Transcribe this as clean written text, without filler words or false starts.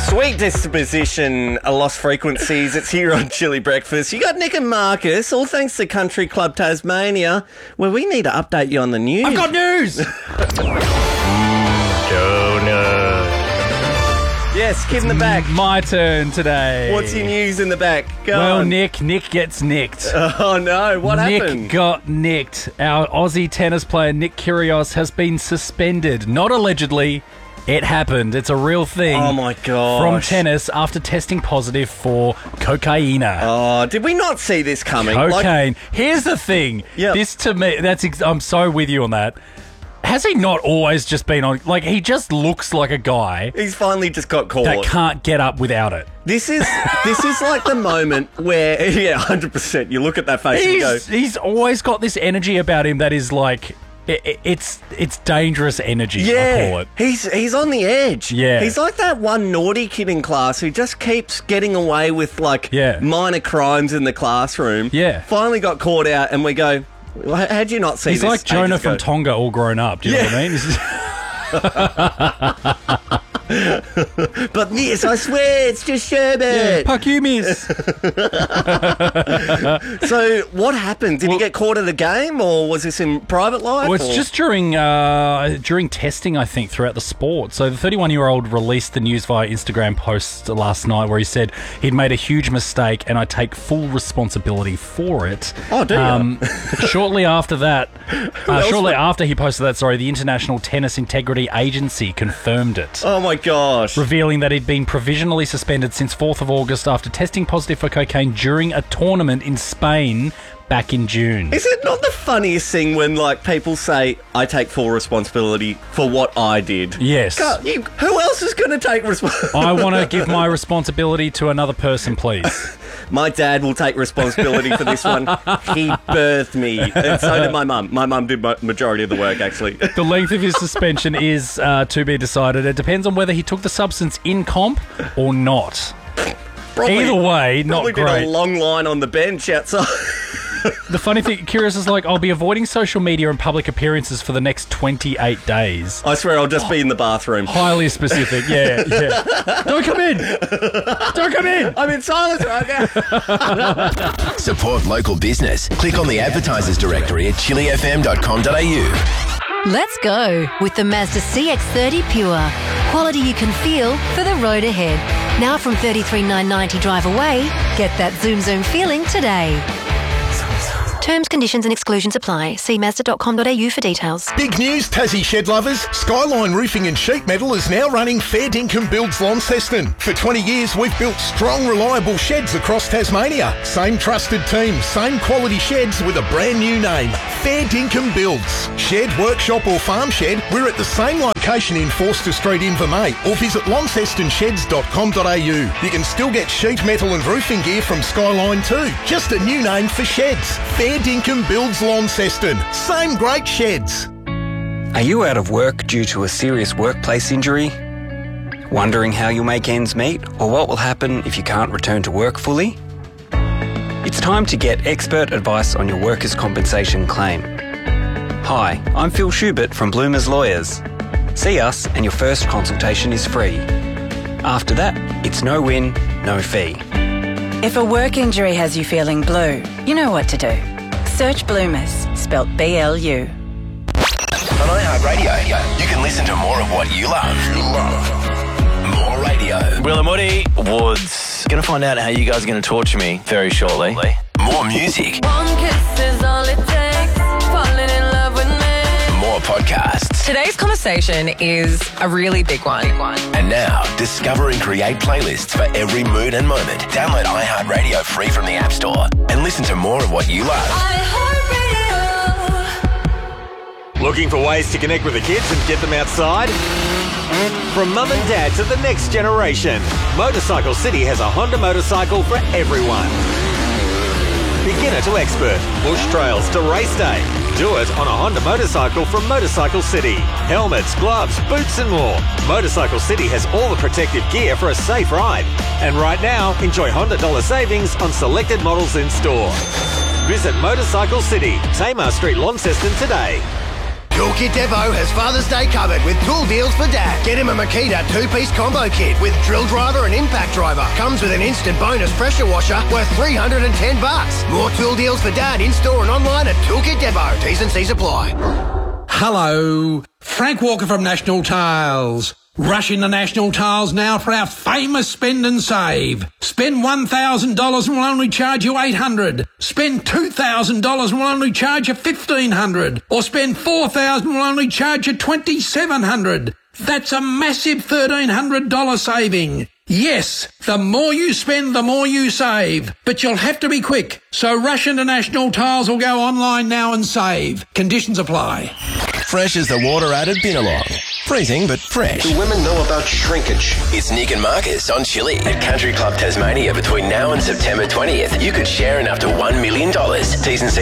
Sweet disposition, lost frequencies. It's here on Chili Breakfast. You got Nick and Marcus, all thanks to Country Club Tasmania, where we need to update you on the news. I've got news! Yes, kid in the back. My turn today. What's your news in the back? Go Well, on. Nick gets nicked. Oh, no. What happened? Nick got nicked. Our Aussie tennis player, Nick Kyrgios, has been suspended. Not allegedly. It happened. It's a real thing. Oh, my God. From tennis after testing positive for cocaine. Oh, did we not see this coming? Cocaine. Here's the thing. Yep. This to me, I'm so with you on that. Has he not always just been on... Like, he just looks like a guy He's finally just got caught. that can't get up without it. This is like the moment where, yeah, 100%. You look at that face and you go... He's always got this energy about him that is like... It's dangerous energy, I call it. He's on the edge. Yeah. He's like that one naughty kid in class who just keeps getting away with, like, minor crimes in the classroom. Yeah. Finally got caught out and we go... How'd you not see He's this? like Jonah from Tonga all grown up. Do you know what I mean? But miss, I swear, it's just sherbet. Yeah, fuck you, miss. So what happened? Did he get caught at a game, or was this in private life? Well, it's just during testing, I think, throughout the sport. So the 31-year-old released the news via Instagram post last night where he said he'd made a huge mistake and I take full responsibility for it. Oh, do you? Shortly after he posted that, the International Tennis Integrity Agency confirmed it. Oh, my gosh. Revealing that he'd been provisionally suspended since 4th of August after testing positive for cocaine during a tournament in Spain back in June. Is it not the funniest thing when, like, people say, I take full responsibility for what I did? Yes. Who else is going to take responsibility? I want to give my responsibility to another person, please. My dad will take responsibility for this one. He birthed me. And so did my mum. My mum did majority of the work, actually. The length of his suspension is to be decided. It depends on whether he took the substance in comp or not. Either way, not great. Probably did a long line on the bench outside. The funny thing, Curious is like, I'll be avoiding social media and public appearances for the next 28 days. I swear I'll just be in the bathroom. Highly specific, yeah. Don't come in! Don't come in! I'm in silence right now. Support local business. Click on the advertisers directory at chilifm.com.au. Let's go with the Mazda CX-30 Pure. Quality you can feel for the road ahead. Now from $33,990 drive away, get that Zoom feeling today. Terms, conditions and exclusions apply. See Mazda.com.au for details. Big news, Tassie shed lovers. Skyline Roofing and Sheet Metal is now running Fair Dinkum Builds Launceston. For 20 years, we've built strong, reliable sheds across Tasmania. Same trusted team, same quality sheds with a brand new name. Fair Dinkum Builds. Shed, workshop or farm shed, we're at the same location in Forster Street, Invermay, or visit launcestonsheds.com.au. You can still get sheet metal and roofing gear from Skyline too. Just a new name for sheds. Fair Dinkum Builds Launceston. Same great sheds. Are you out of work due to a serious workplace injury? Wondering how you'll make ends meet or what will happen if you can't return to work fully? It's time to get expert advice on your workers' compensation claim. Hi, I'm Phil Schubert from Bloomers Lawyers. See us and your first consultation is free. After that, it's no win, no fee. If a work injury has you feeling blue, you know what to do. Search Bloomers, spelt B-L-U. On iHeartRadio, you can listen to more of what you love. More radio. Will and Woody Woods. Going to find out how you guys are going to torture me very shortly. More music. One kiss is all it takes. Falling in love with me. More podcasts. Today's conversation is a really big one. And now, discover and create playlists for every mood and moment. Download iHeartRadio free from the App Store and listen to more of what you love. Looking for ways to connect with the kids and get them outside? From mum and dad to the next generation, Motorcycle City has a Honda motorcycle for everyone. Beginner to expert, bush trails to race day. Do it on a Honda motorcycle from Motorcycle City. Helmets, gloves, boots and more. Motorcycle City has all the protective gear for a safe ride. And right now, enjoy Honda dollar savings on selected models in store. Visit Motorcycle City, Tamar Street, Launceston today. Toolkit Depot has Father's Day covered with tool deals for Dad. Get him a Makita 2-piece combo kit with drill driver and impact driver. Comes with an instant bonus pressure washer worth $310. More tool deals for Dad in-store and online at Toolkit Depot. T's and C's apply. Hello, Frank Walker from National Tiles. Rush into National Tiles now for our famous spend and save. Spend $1,000 and we'll only charge you $800. Spend $2,000 and we'll only charge you $1,500. Or spend $4,000 and we'll only charge you $2,700. That's a massive $1,300 saving. Yes, the more you spend, the more you save. But you'll have to be quick. So rush into National Tiles or go online now and save. Conditions apply. Fresh as the water added Binalong. Freezing but fresh. Do women know about shrinkage? It's Nick and Marcus on Chili at Country Club Tasmania between now and September 20th. You could share in up to $1 million. T's and C's